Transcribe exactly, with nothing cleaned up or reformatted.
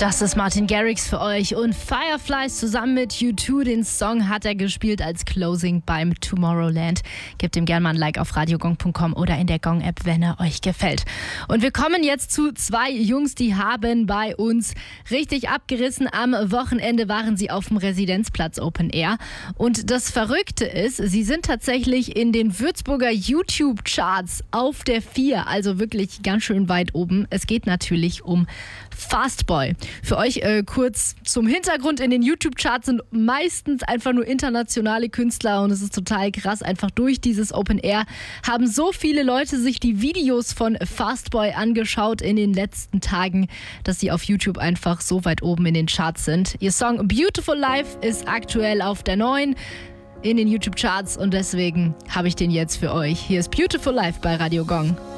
Das ist Martin Garrix für euch und Fireflies zusammen mit U zwei. Den Song hat er gespielt als Closing beim Tomorrowland. Gebt ihm gerne mal ein Like auf radiogong punkt com oder in der Gong-App, wenn er euch gefällt. Und wir kommen jetzt zu zwei Jungs, die haben bei uns richtig abgerissen. Am Wochenende waren sie auf dem Residenzplatz Open Air. Und das Verrückte ist, sie sind tatsächlich in den Würzburger YouTube-Charts auf der vier, also wirklich ganz schön weit oben. Es geht natürlich um Fastboy. Für euch äh, kurz zum Hintergrund: In den YouTube-Charts sind meistens einfach nur internationale Künstler und es ist total krass. Einfach durch dieses Open Air haben so viele Leute sich die Videos von Fastboy angeschaut in den letzten Tagen, dass sie auf YouTube einfach so weit oben in den Charts sind. Ihr Song Beautiful Life ist aktuell auf der neun in den YouTube-Charts und deswegen habe ich den jetzt für euch. Hier ist Beautiful Life bei Radio Gong.